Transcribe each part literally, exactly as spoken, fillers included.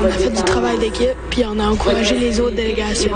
On a fait du travail d'équipe, puis on a encouragé les autres délégations.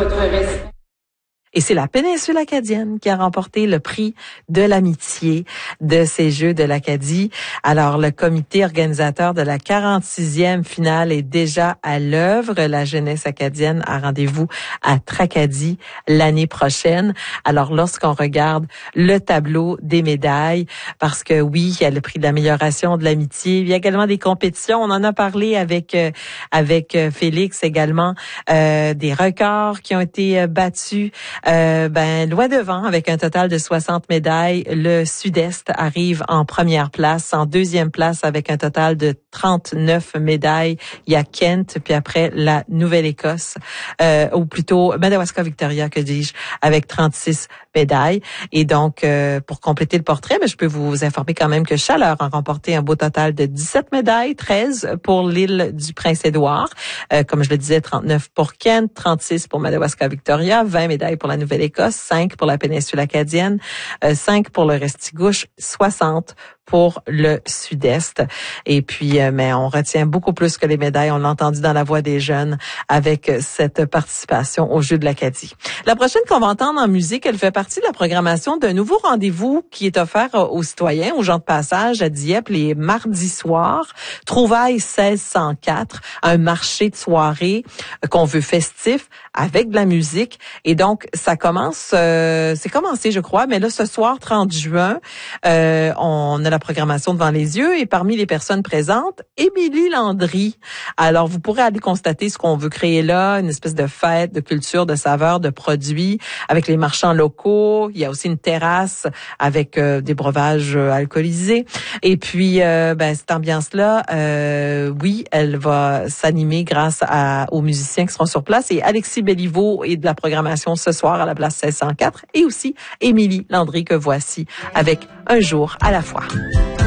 Et c'est la péninsule acadienne qui a remporté le prix de l'amitié de ces Jeux de l'Acadie. Alors, le comité organisateur de la quarante-sixième finale est déjà à l'œuvre. La jeunesse acadienne a rendez-vous à Tracadie l'année prochaine. Alors, lorsqu'on regarde le tableau des médailles, parce que oui, il y a le prix de l'amélioration de l'amitié, il y a également des compétitions. On en a parlé avec euh, avec Félix également, euh, des records qui ont été euh, battus. Euh, ben loin devant, avec un total de soixante médailles, le Sud-Est arrive en première place. En deuxième place, avec un total de trente-neuf médailles, il y a Kent, puis après la Nouvelle-Écosse, euh, ou plutôt Madawaska-Victoria, que dis-je, avec trente-six médailles. Et donc, euh, pour compléter le portrait, ben, je peux vous informer quand même que Chaleur a remporté un beau total de dix-sept médailles, treize pour l'île du Prince-Édouard. Euh, comme je le disais, trente-neuf pour Kent, trente-six pour Madawaska-Victoria, vingt médailles pour la Nouvelle-Écosse, cinq pour la péninsule acadienne, euh, cinq pour le Restigouche, soixante pour le Sud-Est. Et puis, euh, mais on retient beaucoup plus que les médailles. On l'a entendu dans la voix des jeunes avec cette participation aux Jeux de l'Acadie. La prochaine qu'on va entendre en musique, elle fait partie de la programmation d'un nouveau rendez-vous qui est offert aux citoyens, aux gens de passage à Dieppe les mardis soirs. Trouvailles seize cent quatre, un marché de soirée qu'on veut festif avec de la musique. Et donc, ça commence, euh, c'est commencé, je crois, mais là, ce soir, trente juin, euh, on a la programmation devant les yeux et parmi les personnes présentes, Émilie Landry. Alors, vous pourrez aller constater ce qu'on veut créer là, une espèce de fête, de culture, de saveurs, de produits avec les marchands locaux. Il y a aussi une terrasse avec euh, des breuvages euh, alcoolisés. Et puis, euh, ben, cette ambiance-là, euh, oui, elle va s'animer grâce à, aux musiciens qui seront sur place. Et Alexis Béliveau est de la programmation ce soir à la place seize cent quatre et aussi Émilie Landry que voici avec Un jour à la fois.